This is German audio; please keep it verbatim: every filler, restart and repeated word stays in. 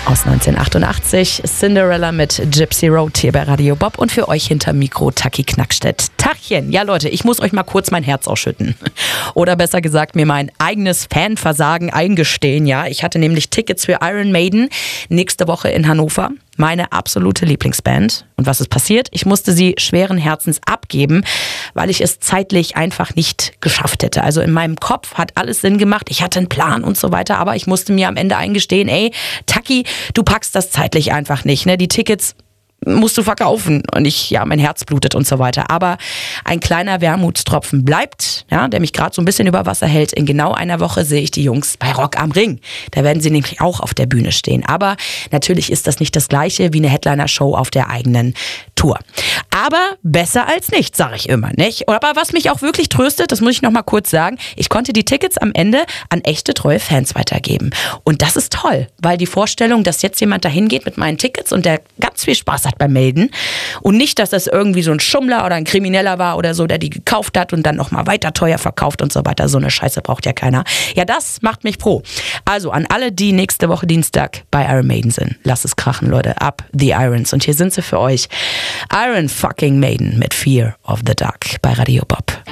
Aus neunzehnhundertachtundachtzig, Cinderella mit Gypsy Road hier bei Radio Bob und für euch hinterm Mikro Taki Knackstedt. Tachchen, ja Leute, ich muss euch mal kurz mein Herz ausschütten. Oder besser gesagt, mir mein eigenes Fanversagen eingestehen, ja. Ich hatte nämlich Tickets für Iron Maiden nächste Woche in Hannover. Meine absolute Lieblingsband. Und was ist passiert? Ich musste sie schweren Herzens abgeben, weil ich es zeitlich einfach nicht geschafft hätte. Also in meinem Kopf hat alles Sinn gemacht. Ich hatte einen Plan und so weiter, aber ich musste mir am Ende eingestehen, ey, Taki, du packst das zeitlich einfach nicht, ne? Die Tickets musst du verkaufen und ich, ja, mein Herz blutet und so weiter. Aber ein kleiner Wermutstropfen bleibt, ja, der mich gerade so ein bisschen über Wasser hält. In genau einer Woche sehe ich die Jungs bei Rock am Ring. Da werden sie nämlich auch auf der Bühne stehen. Aber natürlich ist das nicht das Gleiche wie eine Headliner-Show auf der eigenen Tour. Aber besser als nichts, sage ich immer, nicht? Aber was mich auch wirklich tröstet, das muss ich noch mal kurz sagen, ich konnte die Tickets am Ende an echte, treue Fans weitergeben. Und das ist toll, weil die Vorstellung, dass jetzt jemand dahin geht mit meinen Tickets und der ganz viel Spaß hat beim Melden und nicht, dass das irgendwie so ein Schummler oder ein Krimineller war oder so, der die gekauft hat und dann noch mal weiter teuer verkauft und so weiter. So eine Scheiße braucht ja keiner. Ja, das macht mich froh. Also an alle, die nächste Woche Dienstag bei Iron Maiden sind, lasst es krachen, Leute. Up the Irons. Und hier sind sie für euch. Iron fucking Maiden mit Fear of the Dark bei Radio Bob.